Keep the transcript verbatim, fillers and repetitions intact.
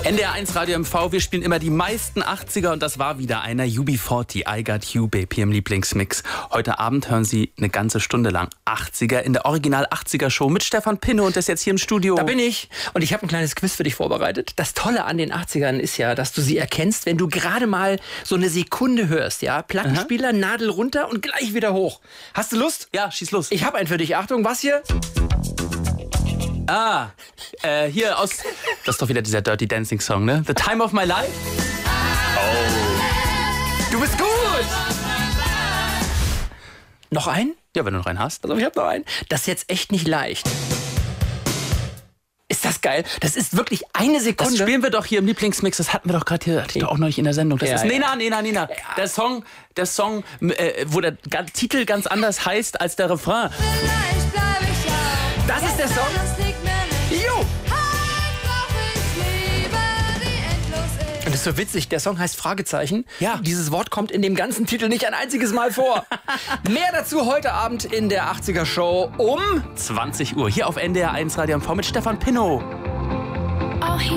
N D R eins Radio M V, wir spielen immer die meisten achtziger und das war wieder einer U B vierzig, I Got You, Babe, hier im Lieblingsmix. Heute Abend hören Sie eine ganze Stunde lang achtziger in der Original-achtziger-Show mit Stefan Pinne und das jetzt hier im Studio. Da bin ich und ich habe ein kleines Quiz für dich vorbereitet. Das Tolle an den achtzigern ist ja, dass du sie erkennst, wenn du gerade mal so eine Sekunde hörst, ja? Plattenspieler, Aha. Nadel runter und gleich wieder hoch. Hast du Lust? Ja, schieß los. Ich habe einen für dich. Achtung, was hier? Ah, äh, hier aus... Das ist doch wieder dieser Dirty Dancing Song, ne? The Time of My Life? Oh. Du bist gut! Noch einen? Ja, wenn du noch einen hast. Also ich habe noch einen. Das ist jetzt echt nicht leicht. Ist das geil? Das ist wirklich eine Sekunde. Das spielen wir doch hier im Lieblingsmix. Das hatten wir doch gerade hier, hatte ich doch auch neulich in der Sendung. Das ja, ist ja. Nena, Nena, Nena. Ja. Der Song, der Song, äh, wo der Titel ganz anders heißt als der Refrain. Das ist der Song. Jo! Und das ist so witzig, der Song heißt Fragezeichen. Ja. Dieses Wort kommt in dem ganzen Titel nicht ein einziges Mal vor. Mehr dazu heute Abend in der achtziger-Show um zwanzig Uhr hier auf N D R eins Radio M V mit Stefan Pinnow.